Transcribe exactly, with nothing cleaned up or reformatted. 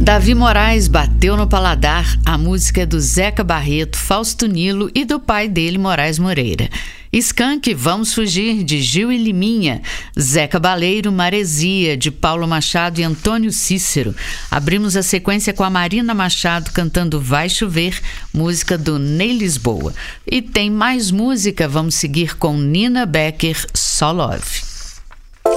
Davi Moraes bateu no paladar. A música é do Zeca Barreto, Fausto Nilo e do pai dele, Moraes Moreira. Skank, Vamos Fugir, de Gil e Liminha. Zeca Baleiro, Maresia, de Paulo Machado e Antônio Cícero. Abrimos a sequência com a Marina Machado cantando Vai Chover, música do Ney Lisboa. E tem mais música, vamos seguir com Nina Becker, Só Love.